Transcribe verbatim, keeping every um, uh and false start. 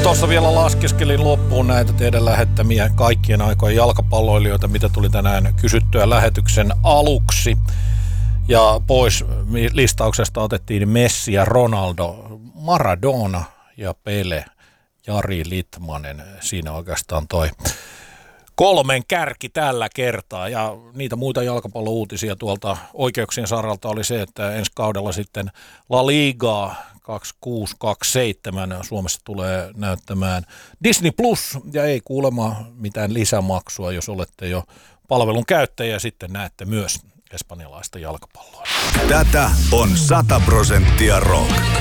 Tuossa vielä laskeskelin loppuun näitä teidän lähettämiä kaikkien aikojen jalkapalloilijoita, mitä tuli tänään kysyttyä lähetyksen aluksi. Ja pois listauksesta otettiin Messi ja Ronaldo, Maradona ja Pele, Jari Litmanen. Siinä oikeastaan toi kolmen kärki tällä kertaa. Ja niitä muita jalkapallouutisia tuolta oikeuksien saralta oli se, että ensi kaudella sitten La Ligaa kaksikymmentäkuusi kaksikymmentäseitsemän Suomessa tulee näyttämään Disney Plus, ja ei kuulemma mitään lisämaksua, jos olette jo palvelun käyttäjä, sitten näette myös espanjalaista jalkapalloa. Tätä on sata prosenttia rock.